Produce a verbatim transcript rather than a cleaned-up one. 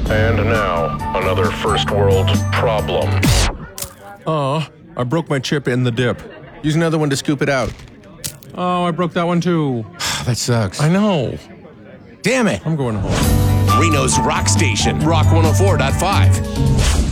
And now, another first world problem. Oh, I broke my chip in the dip. Use another one to scoop it out. Oh, I broke that one too. That sucks. I know. Damn it. I'm going home. Reno's Rock Station, Rock one oh four point five.